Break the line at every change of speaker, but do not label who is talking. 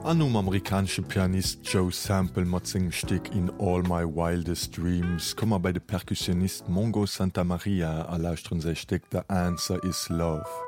An amerikanische Pianist Joe Sample mat segem Steck in All My Wildest Dreams kommmer bei de Perkussionist Mongo Santa Maria a lausren sech Steck der Answer is Love.